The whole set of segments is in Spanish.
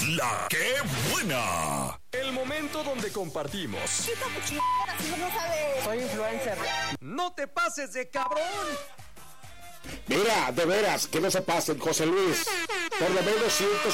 La que buena. El momento donde compartimos. Soy influencer. No te pases de cabrón. Mira, de veras, que no se pasen, José Luis. Por lo menos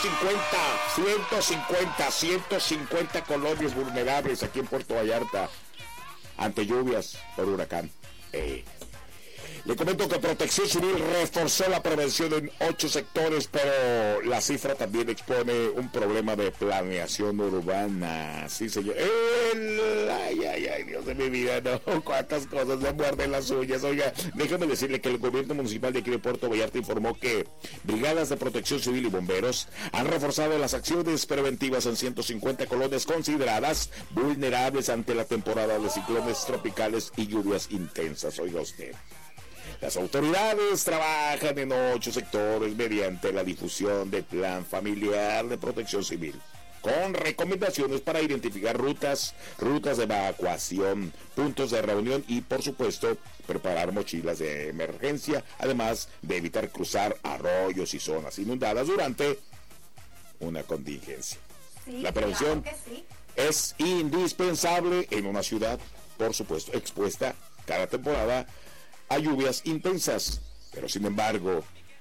150 colonias vulnerables aquí en Puerto Vallarta ante lluvias por huracán. Le comento que Protección Civil reforzó la prevención en 8 sectores, pero la cifra también expone un problema de planeación urbana. Sí, señor. Ay, Dios de mi vida, no. Cuántas cosas me muerden las uñas. Oiga, déjame decirle que el gobierno municipal de aquí de Puerto Vallarta informó que brigadas de Protección Civil y bomberos han reforzado las acciones preventivas en 150 colonias consideradas vulnerables ante la temporada de ciclones tropicales y lluvias intensas. Oiga usted. Las autoridades trabajan en 8 sectores mediante la difusión del Plan Familiar de Protección Civil, con recomendaciones para identificar rutas de evacuación, puntos de reunión y, por supuesto, preparar mochilas de emergencia, además de evitar cruzar arroyos y zonas inundadas durante una contingencia. Sí, la prevención claro que sí. Es indispensable en una ciudad, por supuesto, expuesta cada temporada a lluvias intensas, pero sin embargo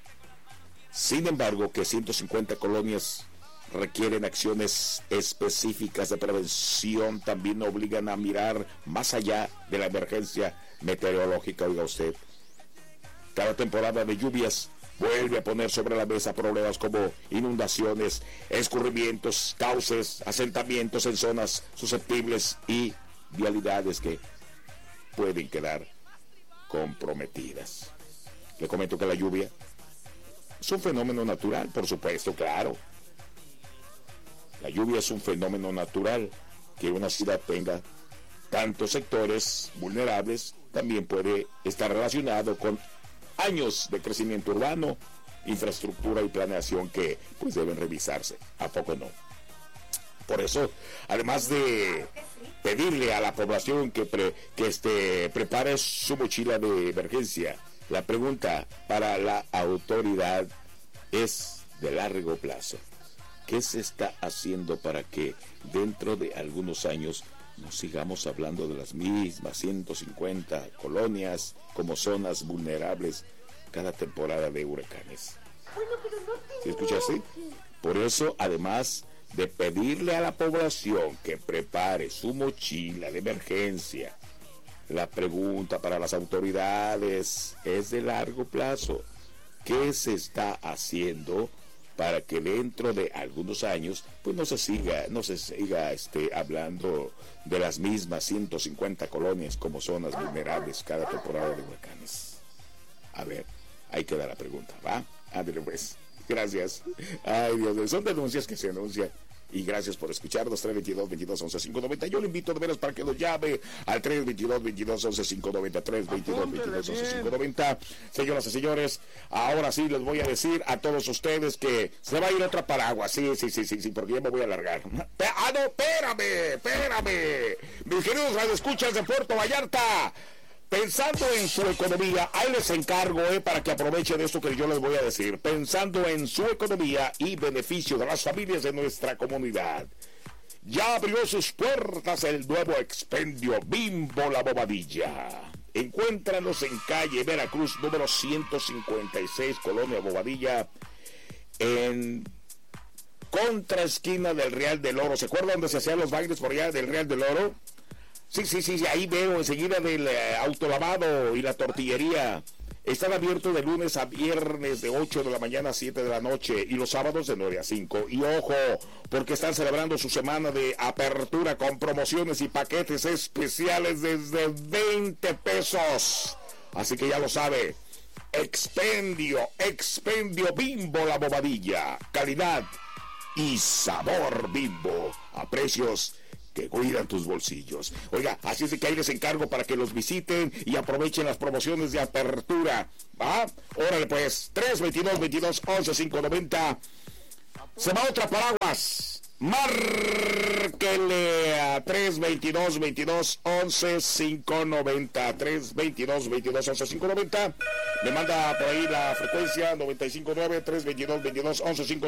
que 150 colonias requieren acciones específicas de prevención, también obligan a mirar más allá de la emergencia meteorológica. Oiga usted, cada temporada de lluvias vuelve a poner sobre la mesa problemas como inundaciones, escurrimientos, cauces, asentamientos en zonas susceptibles y vialidades que pueden quedar comprometidas. Le comento que la lluvia es un fenómeno natural, por supuesto, claro. La lluvia es un fenómeno natural. Que una ciudad tenga tantos sectores vulnerables también puede estar relacionado con años de crecimiento urbano, infraestructura y planeación que pues deben revisarse. ¿A poco no? Por eso, además de pedirle a la población que prepare su mochila de emergencia, la pregunta para la autoridad es de largo plazo. ¿Qué se está haciendo para que dentro de algunos años no sigamos hablando de las mismas 150 colonias como zonas vulnerables cada temporada de huracanes? ¿Sí escuchaste? Por eso, además de pedirle a la población que prepare su mochila de emergencia, la pregunta para las autoridades es de largo plazo. ¿Qué se está haciendo para que dentro de algunos años pues no se siga hablando de las mismas 150 colonias como zonas vulnerables cada temporada de huracanes? A ver, ahí queda la pregunta, ¿va? Ándale pues. Gracias. Ay, Dios mío, son denuncias que se anuncian. Y gracias por escucharnos. 322-22-11-590. Yo le invito de veras para que nos llame al 322-22-11-590. 322-22-11-590. Señoras y señores, ahora sí les voy a decir a todos ustedes que se va a ir otra paraguas. Sí, porque ya me voy a alargar. No, espérame. Mis queridos radioescuchas de Puerto Vallarta, pensando en su economía, ahí les encargo para que aprovechen esto que yo les voy a decir. Pensando en su economía y beneficio de las familias de nuestra comunidad, ya abrió sus puertas el nuevo expendio Bimbo La Bobadilla. Encuéntranos en calle Veracruz, número 156, Colonia Bobadilla, en contraesquina del Real del Oro. ¿Se acuerdan dónde se hacían los bailes por allá del Real del Oro? Sí, ahí veo enseguida del autolavado y la tortillería. Están abiertos de lunes a viernes de 8 de la mañana a 7 de la noche y los sábados de 9 a 5. Y ojo, porque están celebrando su semana de apertura con promociones y paquetes especiales desde 20 pesos. Así que ya lo sabe, Expendio Bimbo La Bobadilla. Calidad y sabor Bimbo a precios que cuidan tus bolsillos. Oiga, así es de que ahí les encargo para que los visiten y aprovechen las promociones de apertura. ¿Va? Órale pues, 322-22-11-590. Se va otra paraguas. Márquele a 322-22-11-590. 322-22-11-590. Me manda por ahí la frecuencia 95.9 322-22-11-590.